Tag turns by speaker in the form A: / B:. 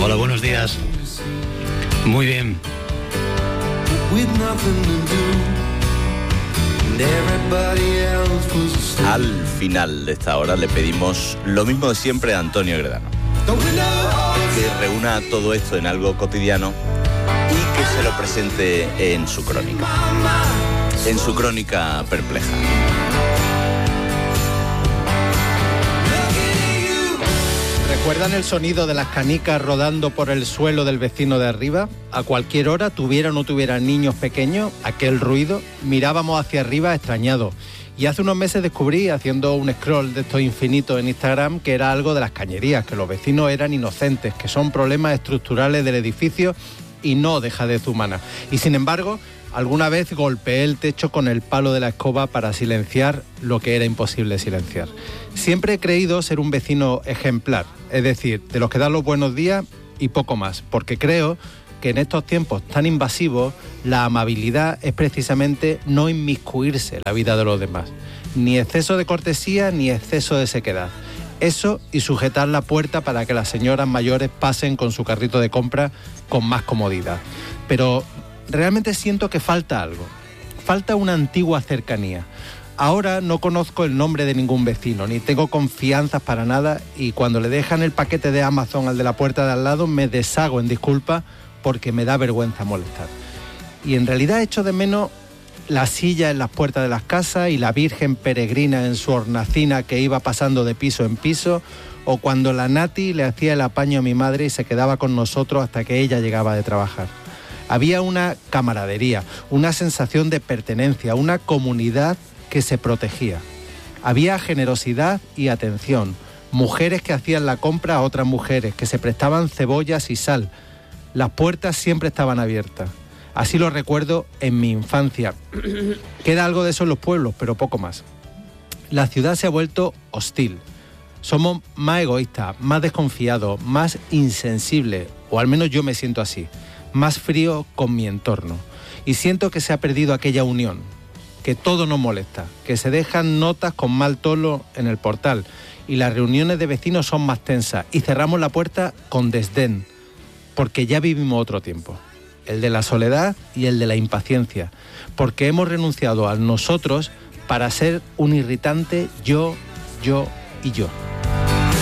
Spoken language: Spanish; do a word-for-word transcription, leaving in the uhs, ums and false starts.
A: Hola, buenos días. Muy bien.
B: Al final de esta hora le pedimos lo mismo de siempre a Antonio Gredano, que reúna todo esto en algo cotidiano y que se lo presente en su crónica, en su crónica perpleja.
C: ¿Recuerdan el sonido de las canicas rodando por el suelo del vecino de arriba? A cualquier hora, tuviera o no tuviera niños pequeños, aquel ruido, mirábamos hacia arriba extrañados. Y hace unos meses descubrí, haciendo un scroll de estos infinitos en Instagram, que era algo de las cañerías, que los vecinos eran inocentes, que son problemas estructurales del edificio y no dejadez humana. Y sin embargo, alguna vez golpeé el techo con el palo de la escoba para silenciar lo que era imposible silenciar. Siempre he creído ser un vecino ejemplar, es decir, de los que dan los buenos días y poco más, porque creo que en estos tiempos tan invasivos la amabilidad es precisamente no inmiscuirse en la vida de los demás. Ni exceso de cortesía ni exceso de sequedad. Eso y sujetar la puerta para que las señoras mayores pasen con su carrito de compra con más comodidad. Pero realmente siento que falta algo. Falta una antigua cercanía. Ahora no conozco el nombre de ningún vecino, ni tengo confianzas para nada, y cuando le dejan el paquete de Amazon al de la puerta de al lado me deshago en disculpas porque me da vergüenza molestar. Y en realidad echo de menos la silla en las puertas de las casas y la Virgen peregrina en su hornacina que iba pasando de piso en piso, o cuando la Nati le hacía el apaño a mi madre y se quedaba con nosotros hasta que ella llegaba de trabajar. Había una camaradería, una sensación de pertenencia, una comunidad que se protegía. Había generosidad y atención, mujeres que hacían la compra a otras mujeres, que se prestaban cebollas y sal. Las puertas siempre estaban abiertas. Así lo recuerdo en mi infancia. Queda algo de eso en los pueblos, pero poco más. La ciudad se ha vuelto hostil. Somos más egoístas, más desconfiados, más insensibles, o al menos yo me siento así, más frío con mi entorno. Y siento que se ha perdido aquella unión, que todo nos molesta, que se dejan notas con mal tono en el portal y las reuniones de vecinos son más tensas y cerramos la puerta con desdén, porque ya vivimos otro tiempo, el de la soledad y el de la impaciencia, porque hemos renunciado a nosotros para ser un irritante yo, yo y yo.